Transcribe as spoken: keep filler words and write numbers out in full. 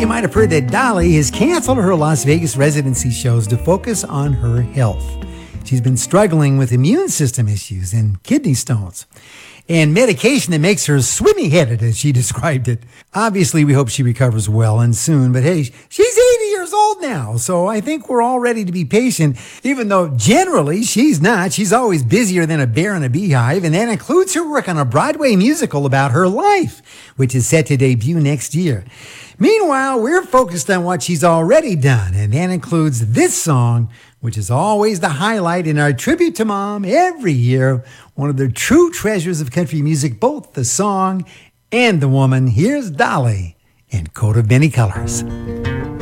you might have heard that Dolly has canceled her Las Vegas residency shows to focus on her health. She's been struggling with immune system issues and kidney stones, and medication that makes her swimmy-headed, as she described it. Obviously, we hope she recovers well and soon, but hey, she's eighty years old now, so I think we're all ready to be patient, even though generally she's not. She's always busier than a bear in a beehive, and that includes her work on a Broadway musical about her life, which is set to debut next year. Meanwhile, we're focused on what she's already done, and that includes this song, which is always the highlight in our tribute to Mom every year. One of the true treasures of country music, both the song and the woman. Here's Dolly in Coat of Many Colors.